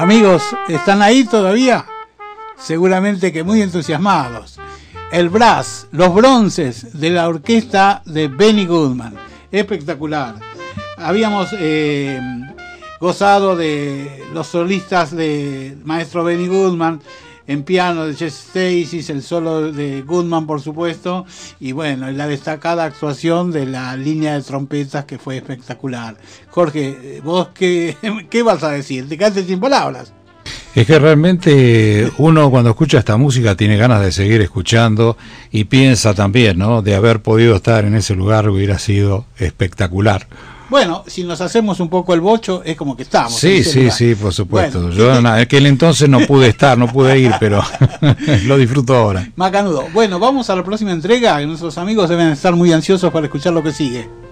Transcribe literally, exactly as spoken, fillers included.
Amigos, ¿están ahí todavía? Seguramente que muy entusiasmados. El brass, los bronces de la orquesta de Benny Goodman. Espectacular. Habíamos eh, gozado de los solistas de maestro Benny Goodman en piano de Jesse Stacey, el solo de Goodman, por supuesto, y bueno, la destacada actuación de la línea de trompetas que fue espectacular. Jorge, ¿vos qué, qué vas a decir? Te quedaste sin palabras. Es que realmente uno cuando escucha esta música tiene ganas de seguir escuchando y piensa también, ¿no? De haber podido estar en ese lugar hubiera sido espectacular. Bueno, si nos hacemos un poco el bocho, es como que estamos. Sí, sí, lugar. sí, por supuesto. Bueno, Yo en aquel entonces no pude estar, no pude ir, pero lo disfruto ahora. Macanudo. Bueno, vamos a la próxima entrega. Nuestros amigos deben estar muy ansiosos para escuchar lo que sigue.